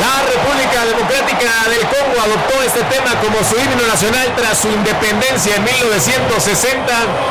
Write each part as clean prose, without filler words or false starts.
La República Democrática del Congo adoptó este tema como su himno nacional tras su independencia en 1960.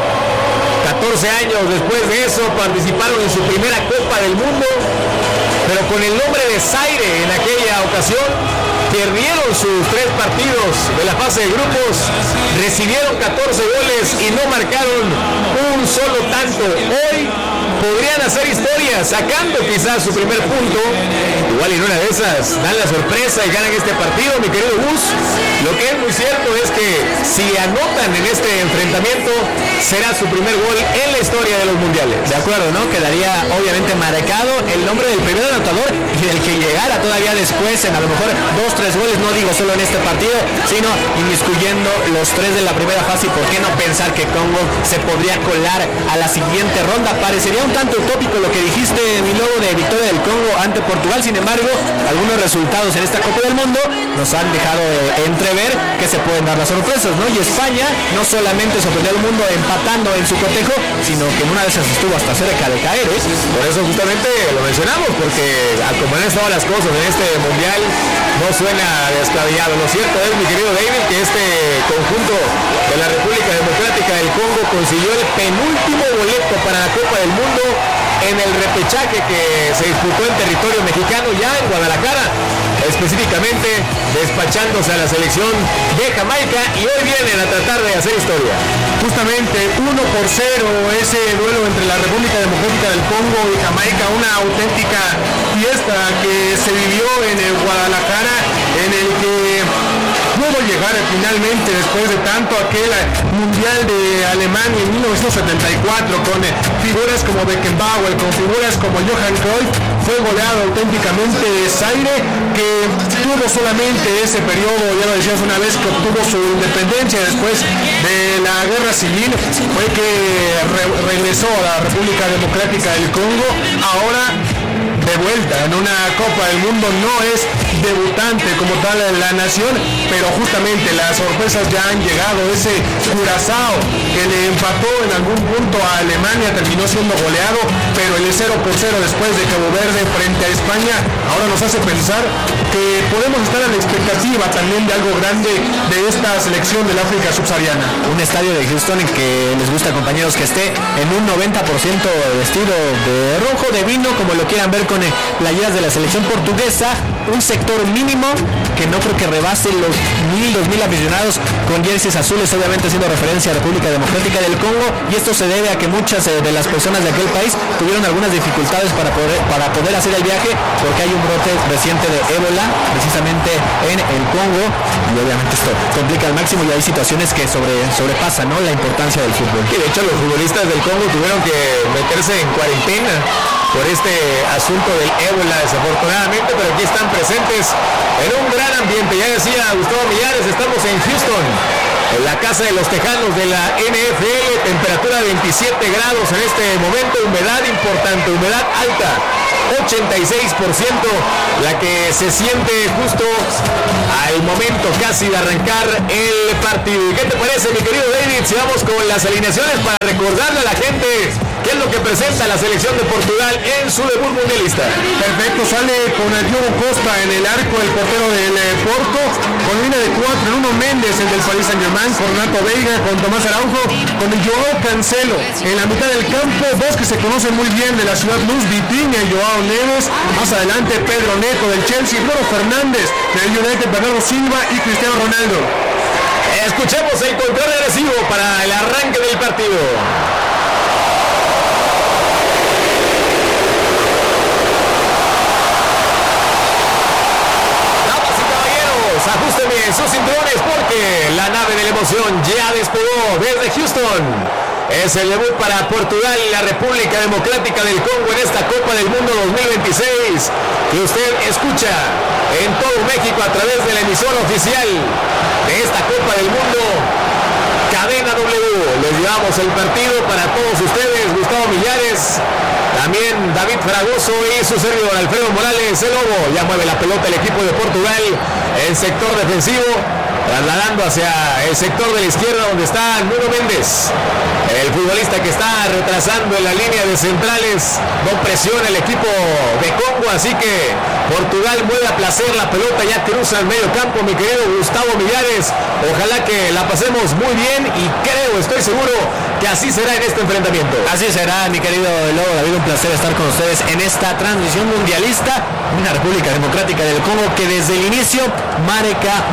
14 años después de eso participaron en su primera Copa del Mundo, pero con el nombre de Zaire en aquella ocasión. Perdieron sus 3 partidos de la fase de grupos, recibieron 14 goles y no marcaron un solo tanto. Hoy podrían hacer historia, sacando quizás su primer punto. Igual en una de esas dan la sorpresa y ganan este partido, mi querido Gus. Lo que es muy cierto es que si anotan en este enfrentamiento, será su primer gol en la historia de los mundiales. De acuerdo, ¿no? Quedaría obviamente marcado el nombre del primer anotador y del que llegara todavía después en a lo mejor 2-3 goles, no digo solo en este partido, sino inmiscuyendo los 3 de la primera fase. Y por qué no pensar que Congo se podría colar a la siguiente ronda. Parecería un tanto utópico lo que dijiste, mi lobo, de victoria del Congo ante Portugal. Sin embargo, algunos resultados en esta Copa del Mundo nos han dejado entrever que se pueden dar las sorpresas, ¿no? Y España no solamente sorprendió al mundo empatando en su cotejo, sino que en una de esas estuvo hasta cerca de caer, ¿eh? Por eso justamente lo mencionamos, porque como han estado las cosas en este mundial, no suena descabellado. Lo cierto es, mi querido David, que este conjunto de la República Democrática del Congo consiguió el penúltimo boleto para la Copa del Mundo en el repechaje que se disputó en territorio mexicano, ya en Guadalajara, específicamente despachándose a la selección de Jamaica, y hoy vienen a tratar de hacer historia. Justamente 1-0 ese duelo entre la República Democrática del Congo y Jamaica, una auténtica fiesta que se vivió en el Guadalajara, en el que pudo llegar finalmente después de tanto aquel Mundial de Alemania en 1974 con figuras como Beckenbauer, con figuras como Johan Cruyff. Fue goleado auténticamente Zaire, que tuvo solamente ese periodo, ya lo decías una vez, que obtuvo su independencia después de la guerra civil, fue que regresó a la República Democrática del Congo. Ahora de vuelta en una Copa del Mundo, no es debutante como tal en la nación, pero justamente las sorpresas ya han llegado. Ese Curazao que le empató en algún punto a Alemania terminó siendo goleado, pero el 0-0 después de Cabo Verde frente a España ahora nos hace pensar que podemos estar a la expectativa también de algo grande de esta selección del África subsahariana. Un estadio de Houston en que les gusta, compañeros, que esté en un 90% vestido de rojo, de vino, como lo quieran ver, con playeras de la selección portuguesa, un sector mínimo que no creo que rebase los 1,000-2,000 aficionados con jerseys azules, obviamente haciendo referencia a República Democrática del Congo, y esto se debe a que muchas de las personas de aquel país tuvieron algunas dificultades para poder hacer el viaje, porque hay un brote reciente de ébola precisamente en el Congo, y obviamente esto complica al máximo, y hay situaciones que sobrepasan, ¿no?, la importancia del fútbol. Y de hecho los futbolistas del Congo tuvieron que meterse en cuarentena por este asunto del ébola, desafortunadamente, pero aquí están presentes en un gran ambiente. Ya decía Gustavo Millares, estamos en Houston, en la casa de los Tejanos de la NFL, temperatura 27 grados en este momento, humedad importante, humedad alta, 86%, la que se siente justo al momento casi de arrancar el partido. ¿Y qué te parece, mi querido David, si vamos con las alineaciones para recordarle a la gente qué es lo que presenta la selección de Portugal en su debut mundialista? Perfecto, sale con el Diogo Costa en el arco, el portero del Porto, con línea de 4, Nuno Méndez, el del Paris Saint-Germain, con Renato Veiga, con Tomás Araujo, con el Joao Cancelo en la mitad del campo, dos que se conocen muy bien de la ciudad Luz, Vitinha y Joao Neves, más adelante Pedro Neto del Chelsea, Bruno Fernández del United, Bernardo Silva y Cristiano Ronaldo. Escuchemos el control agresivo para el arranque del partido. Ajusten bien sus cinturones porque la nave de la emoción ya despegó desde Houston. Es el debut para Portugal y la República Democrática del Congo en esta Copa del Mundo 2026, que usted escucha en todo México a través de la emisora oficial de esta Copa del Mundo, Cadena W. Les llevamos el partido para todos ustedes, Gustavo Millares, también David Fragoso y su servidor Alfredo Morales, el Lobo. Ya mueve la pelota el equipo de Portugal en sector defensivo, trasladando hacia el sector de la izquierda donde está Nuno Méndez, el futbolista que está retrasando en la línea de centrales. No presiona el equipo de Congo, así que Portugal mueve a placer la pelota, ya cruza el medio campo, mi querido Gustavo Millares. Ojalá que la pasemos muy bien y estoy seguro que así será en este enfrentamiento. Así será, mi querido Lobo David, un placer estar con ustedes en esta transmisión mundialista. Una República Democrática del Congo que desde el inicio marca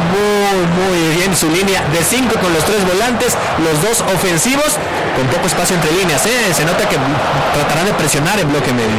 muy bien su línea de 5 con los 3 volantes, los 2 ofensivos, con poco espacio entre líneas. Se nota que tratarán de presionar en bloque medio.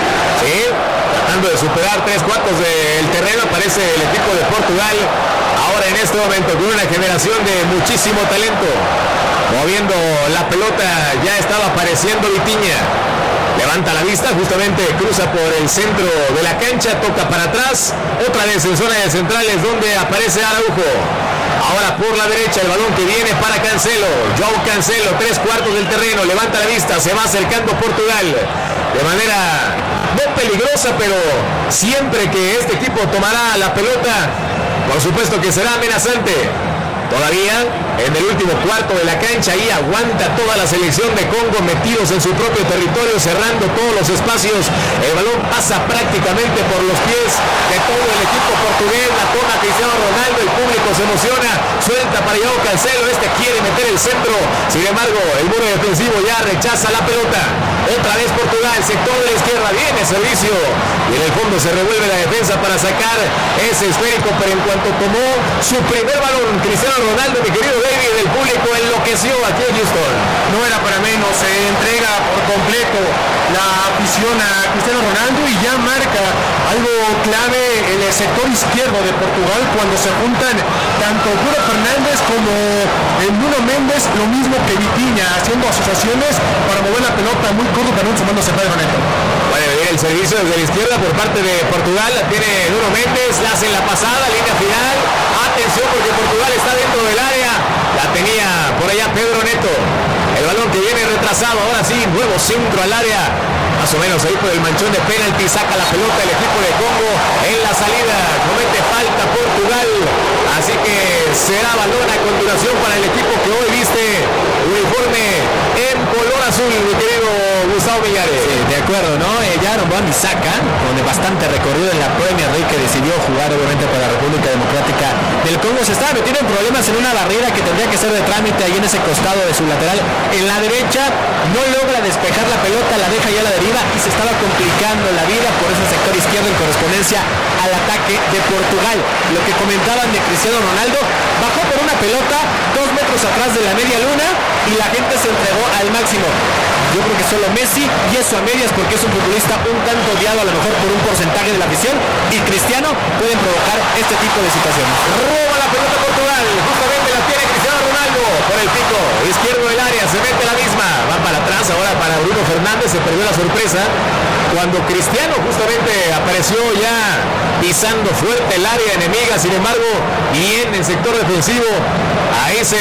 Sí, tratando de superar 3/4 del terreno, parece el equipo de Portugal. Ahora en este momento con una generación de muchísimo talento. Moviendo la pelota, ya estaba apareciendo Vitinha. Levanta la vista, justamente cruza por el centro de la cancha, toca para atrás. Otra vez en zona de centrales donde aparece Araujo. Ahora por la derecha el balón que viene para Cancelo. João Cancelo, 3/4 del terreno, levanta la vista, se va acercando Portugal. De manera no peligrosa, pero siempre que este equipo tomará la pelota, por supuesto que será amenazante. Todavía en el último cuarto de la cancha, ahí aguanta toda la selección de Congo metidos en su propio territorio, cerrando todos los espacios. El balón pasa prácticamente por los pies de todo el equipo portugués. La toma Cristiano Ronaldo, el público se emociona, suelta para João Cancelo, este quiere meter el centro, sin embargo el muro defensivo ya rechaza la pelota. Otra vez Portugal, sector de la izquierda, viene servicio y en el fondo se revuelve la defensa para sacar ese esférico, pero en cuanto tomó su primer balón Cristiano Ronaldo, mi querido David, el público enloqueció aquí en Houston. No era para menos, se entrega por completo la afición a Cristiano Ronaldo y ya marca algo clave en el sector izquierdo de Portugal cuando se juntan tanto Bruno Fernández como Nuno Méndez, lo mismo que Vitinha, haciendo asociaciones para mover la pelota muy corto, también sumándose Pedro Neto. Bueno, el servicio desde la izquierda por parte de Portugal, la tiene Nuno Méndez, la hace en la pasada, línea final. Atención porque Portugal está dentro del área, la tenía por allá Pedro Neto. El balón que viene retrasado, ahora sí, nuevo centro al área, más o menos ahí por el manchón de penalti, saca la pelota el equipo de Congo en la salida, comete falta Portugal, así que será balón a continuación para el equipo que hoy viste uniforme en color azul, mi querido Gustavo Millares. Sí, de acuerdo, ¿no? Ya Wan-Bissaka, con bastante recorrido en la Premier League, que decidió jugar obviamente para la República Democrática del Congo, se estaba metiendo en problemas en una barrera que tendría que ser de trámite ahí en ese costado de su lateral. En la derecha no logra despejar la pelota, la deja ya a la deriva y se estaba complicando la vida por ese sector izquierdo en correspondencia al ataque de Portugal. Lo que comentaban de Cristiano Ronaldo, bajó por una pelota 2 metros atrás de la media luna y la gente se entregó al máximo. Yo creo que solo Messi, y eso a medias porque es un futbolista un tanto odiado a lo mejor por un porcentaje de la afición, y Cristiano pueden provocar este tipo de situaciones. Roba la pelota Portugal, justamente la tiene Cristiano Ronaldo por el pico izquierdo del área, se mete la misma, va para atrás ahora para Bruno Fernández, se perdió la sorpresa cuando Cristiano justamente apareció ya pisando fuerte el área enemiga, sin embargo bien en sector defensivo, ahí se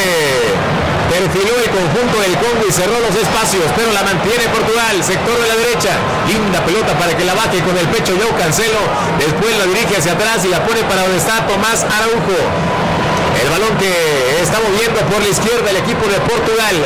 perfiló el conjunto del Congo y cerró los espacios, pero la mantiene Portugal, sector de la derecha, linda pelota para que la baje con el pecho João Cancelo, después la dirige hacia atrás y la pone para donde está Tomás Araujo. El balón que está moviendo por la izquierda el equipo de Portugal,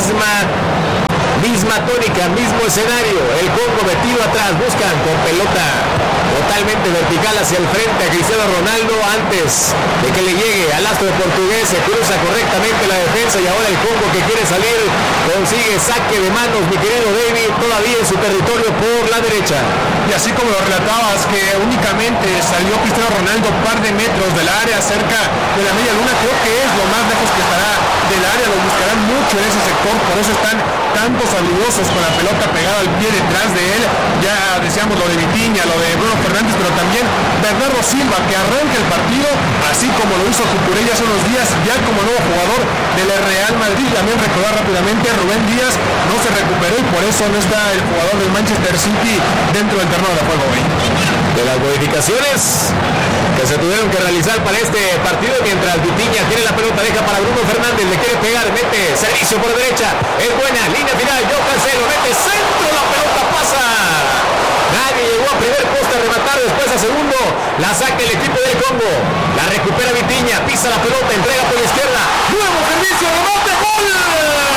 misma tónica, mismo escenario, el Congo metido atrás, buscan con pelota totalmente vertical hacia el frente a Cristiano Ronaldo antes de que le llegue al astro portugués, se cruza correctamente la defensa y ahora el Congo que quiere salir consigue saque de manos, mi querido David, todavía en su territorio por la derecha. Y así como lo relatabas, que únicamente salió Cristiano Ronaldo un par de metros del área, cerca de la media luna, creo que es lo más lejos que estará del área, lo buscarán mucho en ese sector, por eso están tantos habilidosos con la pelota pegada al pie detrás de él. Ya decíamos lo de Vitinha, lo de Bruno Fernández, pero también Bernardo Silva, que arranca el partido, así como lo hizo Cucurella hace unos días, ya como nuevo jugador del Real Madrid. También recordar rápidamente, Rubén Díaz no se recuperó y por eso no está el jugador del Manchester City dentro del terreno de juego hoy. De las modificaciones que se tuvieron que realizar para este partido, mientras Vitinha tiene la pelota, deja para Bruno Fernández, le quiere pegar, mete servicio por derecha, es buena, línea final, João Cancelo, mete centro, la pelota pasa. Nadie llegó a primer poste a rematar, después a segundo, la saca el equipo del Congo, la recupera Vitinha, pisa la pelota, entrega